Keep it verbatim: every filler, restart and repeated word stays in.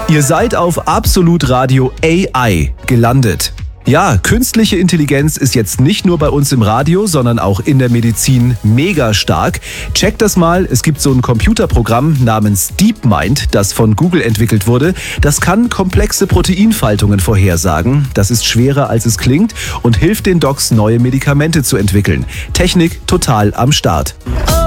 Ihr seid auf Absolut Radio A I gelandet. Ja, künstliche Intelligenz ist jetzt nicht nur bei uns im Radio, sondern auch in der Medizin mega stark. Checkt das mal, es gibt so ein Computerprogramm namens DeepMind, das von Google entwickelt wurde. Das kann komplexe Proteinfaltungen vorhersagen. Das ist schwerer als es klingt und hilft den Docs, neue Medikamente zu entwickeln. Technik total am Start.